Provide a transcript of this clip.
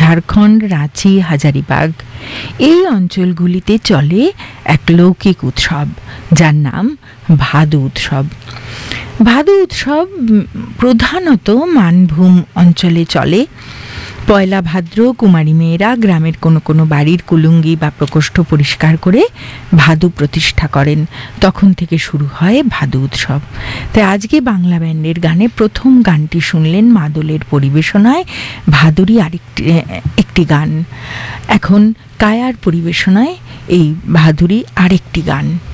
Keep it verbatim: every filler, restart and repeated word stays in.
ঝাড়খণ্ড, রাঁচি, হাজারিবাগ এই অঞ্চলগুলিতে চলে এক লৌকিক উৎসব যার নাম ভাদু উৎসব। ভাদু উৎসব প্রধানত মানভূম অঞ্চলে চলে। পয়লা ভাদ্র কুমারী মেয়েরা গ্রামের কোনো কোনো বাড়ির কুলুঙ্গি বা প্রকোষ্ঠ পরিষ্কার করে ভাদু প্রতিষ্ঠা করেন। তখন থেকে শুরু হয় ভাদু উৎসব। তাই আজকে বাংলা ব্যান্ডের গানে প্রথম গানটি শুনলেন মাদলের পরিবেশনায়, ভাদুরই আরেকটি একটি গান। এখন কায়ার পরিবেশনায় এই ভাদুরী আরেকটি গান।